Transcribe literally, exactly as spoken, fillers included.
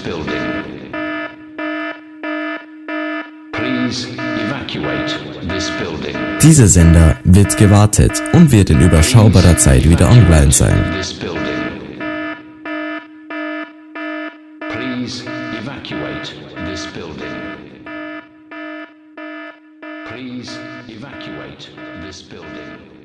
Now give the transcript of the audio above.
building. Please evacuate this building. Dieser Sender wird gewartet und wird in überschaubarer Zeit wieder online sein. Please evacuate this building. Please evacuate this building.